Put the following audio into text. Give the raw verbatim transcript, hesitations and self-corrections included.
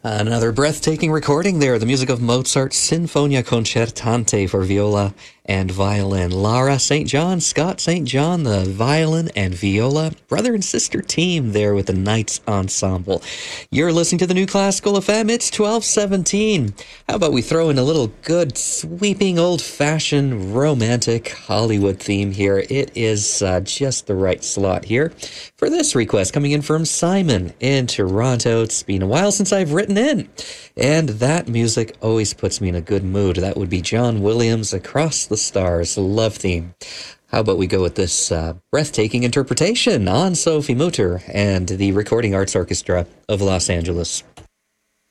Another breathtaking recording there, the music of Mozart's Sinfonia Concertante for viola and violin. Lara Saint John, Scott Saint John, the violin and viola, brother and sister team there with the Knights Ensemble. You're listening to the New Classical F M, it's twelve seventeen. How about we throw in a little good, sweeping, old-fashioned, romantic Hollywood theme here. It is uh, just the right slot here for this request coming in from Simon in Toronto. It's been a while since I've written in, and that music always puts me in a good mood. That would be John Williams' Across the Stars love theme. How about we go with this uh, breathtaking interpretation on Sophie Mutter and the Recording Arts Orchestra of Los Angeles.